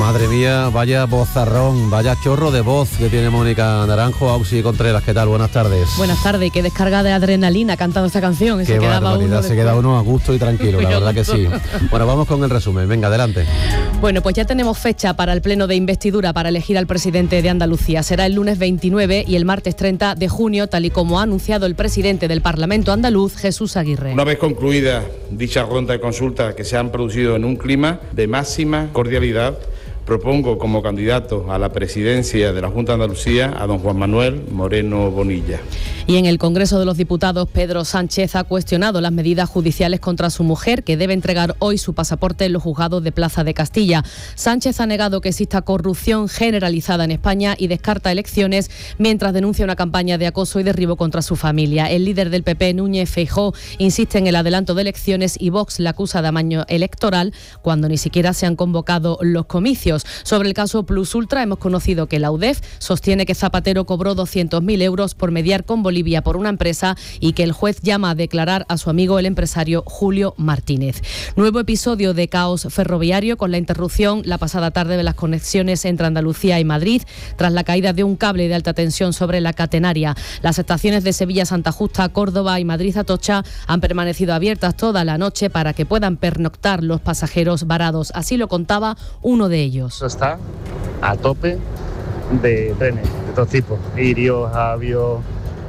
Madre mía, vaya vozarrón, vaya chorro de voz que tiene Mónica Naranjo. Auxi Contreras, ¿qué tal? Buenas tardes. Buenas tardes, y qué descarga de adrenalina cantando esta canción. Qué barbaridad, se queda uno a gusto y tranquilo, la verdad que sí. Bueno, vamos con el resumen, venga, adelante. Bueno, pues ya tenemos fecha para el pleno de investidura para elegir al presidente de Andalucía. Será el lunes 29 y el martes 30 de junio, tal y como ha anunciado el presidente del Parlamento andaluz, Jesús Aguirre. Una vez concluida dicha ronda de consultas que se han producido en un clima de máxima cordialidad, propongo como candidato a la presidencia de la Junta de Andalucía a don Juan Manuel Moreno Bonilla. Y en el Congreso de los Diputados, Pedro Sánchez ha cuestionado las medidas judiciales contra su mujer, que debe entregar hoy su pasaporte en los juzgados de Plaza de Castilla. Sánchez ha negado que exista corrupción generalizada en España y descarta elecciones, mientras denuncia una campaña de acoso y derribo contra su familia. El líder del PP, Núñez Feijóo, insiste en el adelanto de elecciones y Vox la acusa de amaño electoral cuando ni siquiera se han convocado los comicios. Sobre el caso Plus Ultra, hemos conocido que la UDEF sostiene que Zapatero cobró 200.000 euros por mediar con Bolivia por una empresa y que el juez llama a declarar a su amigo el empresario Julio Martínez. Nuevo episodio de caos ferroviario con la interrupción la pasada tarde de las conexiones entre Andalucía y Madrid tras la caída de un cable de alta tensión sobre la catenaria. Las estaciones de Sevilla, Santa Justa, Córdoba y Madrid Atocha han permanecido abiertas toda la noche para que puedan pernoctar los pasajeros varados. Así lo contaba uno de ellos. Está a tope de trenes de todo tipo, Irio, Avio,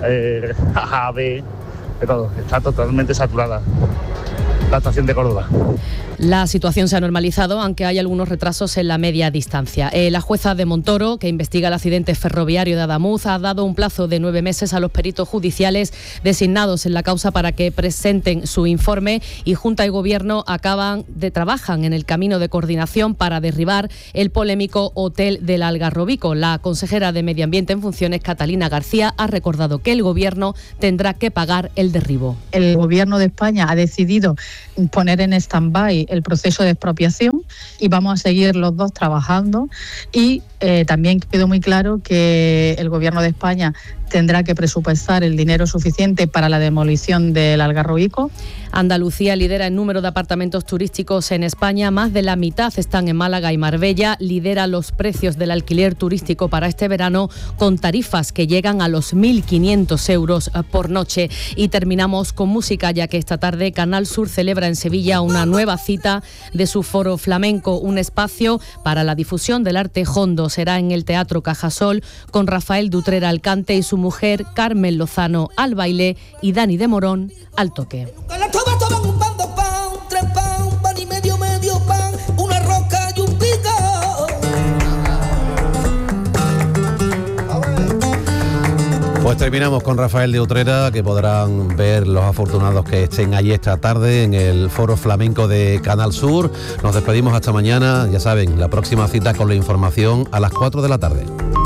AVE, de todo. Está totalmente saturada la estación de Córdoba. La situación se ha normalizado, aunque hay algunos retrasos en la media distancia. La jueza de Montoro, que investiga el accidente ferroviario de Adamuz, ha dado un plazo de 9 meses a los peritos judiciales designados en la causa para que presenten su informe, y Junta y Gobierno trabajan en el camino de coordinación para derribar el polémico hotel del Algarrobico. La consejera de Medio Ambiente en funciones, Catalina García, ha recordado que el Gobierno tendrá que pagar el derribo. El Gobierno de España ha decidido poner en stand-by el proceso de expropiación y vamos a seguir los dos trabajando, y también quedó muy claro que el Gobierno de España tendrá que presupuestar el dinero suficiente para la demolición del Algarrobico. Andalucía lidera el número de apartamentos turísticos en España, más de la mitad están en Málaga y Marbella. Lidera los precios del alquiler turístico para este verano, con tarifas que llegan a los 1.500 euros por noche. Y terminamos con música, ya que esta tarde Canal Sur celebra en Sevilla una nueva cita de su Foro Flamenco, un espacio para la difusión del arte jondo. Será en el Teatro Cajasol, con Rafael Dutrera al cante y su mujer Carmen Lozano al baile y Dani de Morón al toque. Pues terminamos con Rafael de Utrera, que podrán ver los afortunados que estén allí esta tarde en el Foro Flamenco de Canal Sur. Nos despedimos hasta mañana, ya saben, la próxima cita con la información a las 4 de la tarde.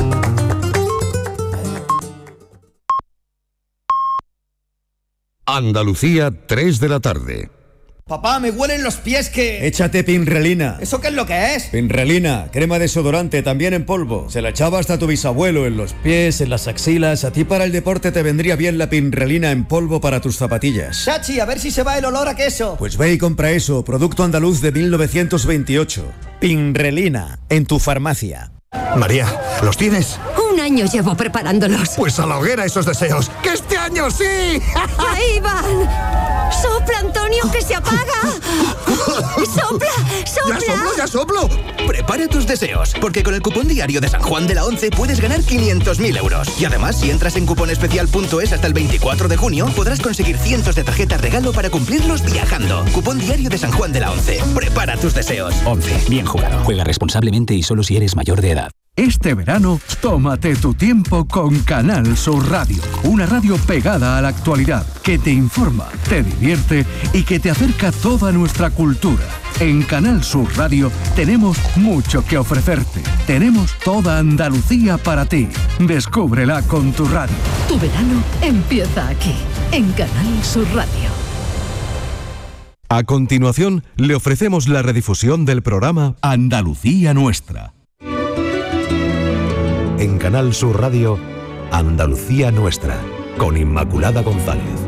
Andalucía, 3 de la tarde. Papá, me huelen los pies que... Échate Pinrelina. ¿Eso qué es lo que es? Pinrelina, crema desodorante, también en polvo. Se la echaba hasta tu bisabuelo, en los pies, en las axilas. A ti para el deporte te vendría bien la Pinrelina en polvo para tus zapatillas. Chachi, a ver si se va el olor a queso. Pues ve y compra eso, producto andaluz de 1928. Pinrelina, en tu farmacia. María, ¿los tienes? Un año llevo preparándolos. Pues a la hoguera esos deseos. ¡Que este año sí! ¡Ahí van! ¡Sopla, Antonio, que se apaga! ¡Sopla, sopla! ¡Ya soplo! Prepara tus deseos, porque con el cupón diario de San Juan de la Once puedes ganar 500.000 euros. Y además, si entras en cuponespecial.es hasta el 24 de junio, podrás conseguir cientos de tarjetas regalo para cumplirlos viajando. Cupón diario de San Juan de la Once. Prepara tus deseos. 11. Bien jugado. Juega responsablemente y solo si eres mayor de edad. Este verano, tómate tu tiempo con Canal Sur Radio, una radio pegada a la actualidad, que te informa, te divierte y que te acerca toda nuestra cultura. En Canal Sur Radio tenemos mucho que ofrecerte. Tenemos toda Andalucía para ti. Descúbrela con tu radio. Tu verano empieza aquí, en Canal Sur Radio. A continuación, le ofrecemos la redifusión del programa Andalucía Nuestra. En Canal Sur Radio, Andalucía Nuestra, con Inmaculada González.